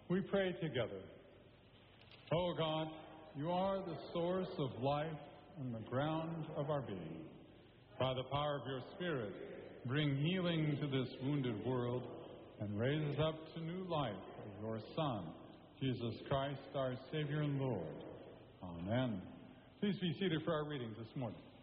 We pray together. O God, you are the source of life and the ground of our being. By the power of your Spirit, bring healing to this wounded world and raise us up to new life as your Son, Jesus Christ, our Savior and Lord. Amen. Please be seated for our readings this morning.